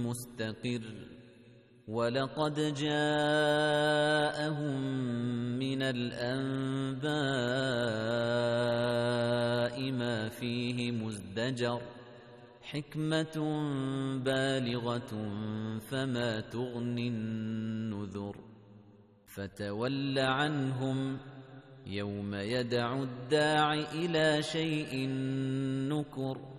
مستقر ولقد جاءهم من الأنباء ما فيه مزدجر حكمة بالغة فما تغني النذر فتول عنهم يوم يدعو الداع إلى شيء نكر